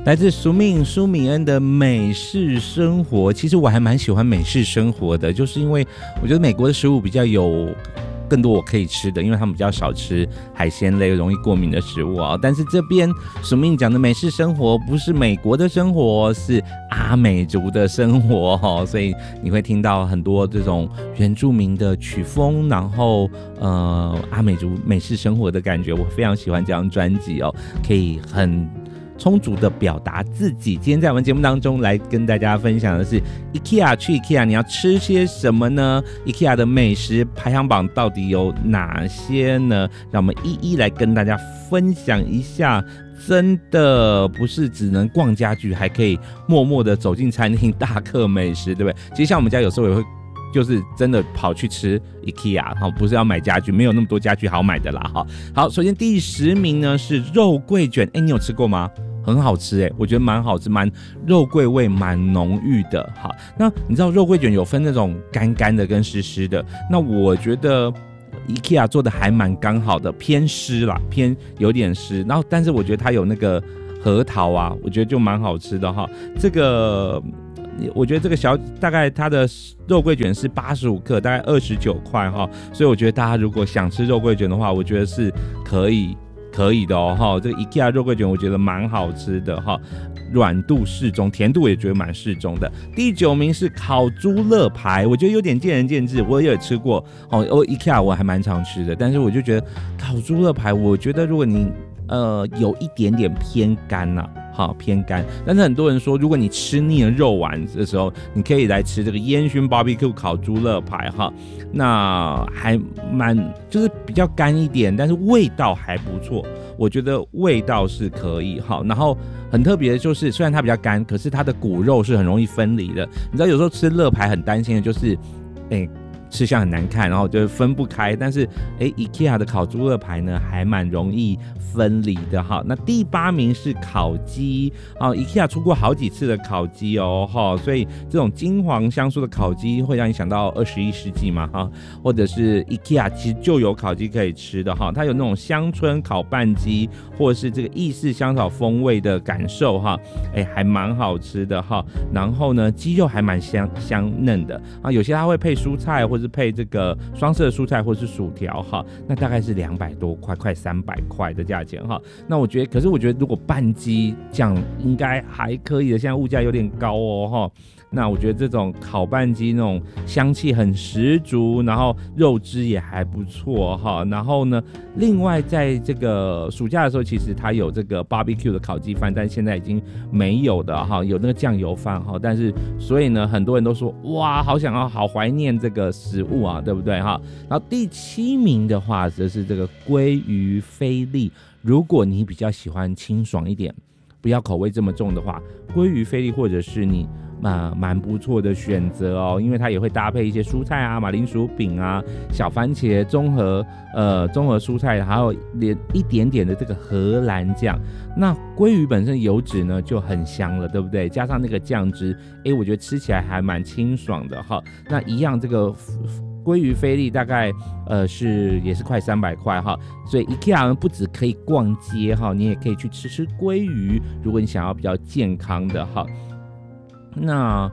来自苏米恩的美式生活。其实我还蛮喜欢美式生活的，就是因为我觉得美国的食物比较有更多我可以吃的，因为他们比较少吃海鲜类容易过敏的食物啊。但是这边苏命讲的美式生活不是美国的生活，是阿美族的生活哈，所以你会听到很多这种原住民的曲风，然后阿美族美式生活的感觉，我非常喜欢这张专辑哦，可以很充足的表达自己。今天在我们节目当中来跟大家分享的是 IKEA， 去 IKEA 你要吃些什么呢？ IKEA 的美食排行榜到底有哪些呢？让我们一一来跟大家分享一下。真的不是只能逛家具，还可以默默的走进餐厅大嗑美食，对不对？其实像我们家有时候也会就是真的跑去吃 IKEA， 不是要买家具，没有那么多家具好买的啦。好，首先第10名呢是肉桂卷，你有吃过吗？很好吃我觉得蛮好吃，肉桂味蛮浓郁的。好，那你知道肉桂卷有分那种干干的跟湿湿的，那我觉得IKEA 做的还蛮刚好的，偏湿啦，偏有点湿，然后但是我觉得它有那个核桃啊，我觉得就蛮好吃的哈。这个我觉得这个大概它的肉桂卷是85克，大概29块哈，所以我觉得大家如果想吃肉桂卷的话，我觉得是可以的哦。这个 IKEA 肉桂卷我觉得蛮好吃的哈，软度适中，甜度也觉得蛮适中的。第9名是烤猪肋排，我觉得有点见仁见智，我也有吃过IKEA 我还蛮常吃的，但是我就觉得烤猪肋排，我觉得如果你有一点点偏干啊，偏干。但是很多人说，如果你吃腻了肉丸的时候，你可以来吃这个烟熏 BBQ 烤猪肋排那还就是比较干一点，但是味道还不错，我觉得味道是可以然后很特别的就是，虽然它比较干，可是它的骨肉是很容易分离的。你知道有时候吃肋排很担心的就是吃相很难看，然后就分不开。但是IKEA 的烤猪肋排呢，还蛮容易分离的那第8名是烤鸡IKEA 出过好几次的烤鸡所以这种金黄香酥的烤鸡会让你想到21世纪嘛或者是 IKEA 其实就有烤鸡可以吃的它有那种乡村烤拌鸡，或者是这个意式香草风味的感受还蛮好吃的然后呢，鸡肉还蛮香嫩的有些它会配蔬菜，或是配这个双色蔬菜，或是薯条那大概是200多块，快300块的价钱那可是我觉得如果拌鸡这样应该还可以的，现在物价有点高那我觉得这种烤拌鸡那种香气很十足，然后肉汁也还不错然后呢，另外在这个暑假的时候，其实它有这个 BBQ 的烤鸡饭，但现在已经没有的有那个酱油饭但是所以呢，很多人都说哇，好怀念这个食物对不对然后第7名的话则是这个鲑鱼菲力。如果你比较喜欢清爽一点，不要口味这么重的话，鲑鱼菲力或者是你蛮不错的选择因为它也会搭配一些蔬菜马铃薯饼小番茄综合蔬菜，还有连一点点的这个荷兰酱。那鲑鱼本身油脂呢就很香了，对不对？加上那个酱汁，我觉得吃起来还蛮清爽的那一样这个鲑鱼菲力大概也是快300块所以 IKEA 不只可以逛街你也可以去吃鲑鱼，如果你想要比较健康的那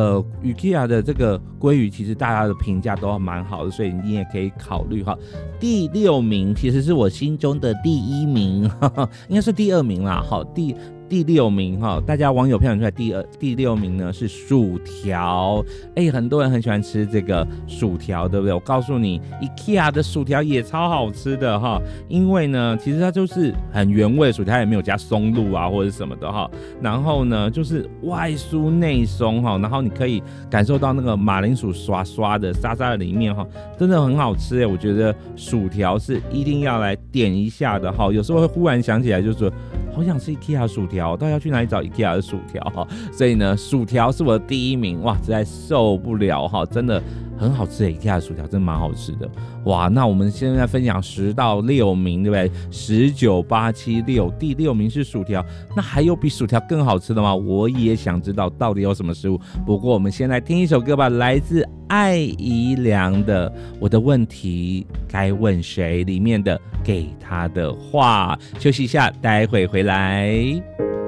IKEA 的这个鲑鱼其实大家的评价都蛮好的，所以你也可以考虑第6名其实是我心中的第1名应该是第2名啦第6名大家网友票选出来第6名呢是薯条。很多人很喜欢吃这个薯条，对不对？我告诉你 IKEA 的薯条也超好吃的因为呢其实它就是很原味的薯条，也没有加松露或者什么的然后呢就是外酥内松然后你可以感受到那个马铃薯刷刷的沙沙的里面真的很好吃我觉得薯条是一定要来点一下的有时候会忽然想起来就是说好想吃 IKEA 薯条，到底要去哪里找 IKEA 的薯条所以呢薯条是我的第1名，哇，实在受不了真的很好吃IKEA 的薯条真的蛮好吃的。哇，那我们现在分享10到6名，对不对？10、9、8、7、6，第6名是薯条。那还有比薯条更好吃的吗？我也想知道到底有什么食物。不过我们先来听一首歌吧，来自艾怡良的《我的问题该问谁》里面的给他的话。休息一下，待会回来。